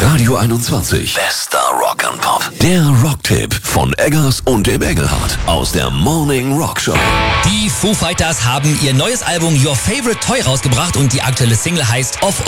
Radio 21. Bester Rock and Pop. Der Rocktipp von Eggers und dem Engelhardt aus der Morning Rock Show. Die Foo Fighters haben ihr neues Album Your Favorite Toy rausgebracht und die aktuelle Single heißt Off